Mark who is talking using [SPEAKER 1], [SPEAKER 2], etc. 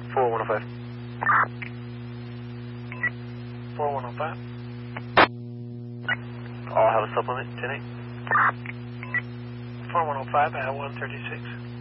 [SPEAKER 1] 4105.
[SPEAKER 2] 4105.
[SPEAKER 1] I'll have a supplement, 10-8.
[SPEAKER 2] 4105 at 136.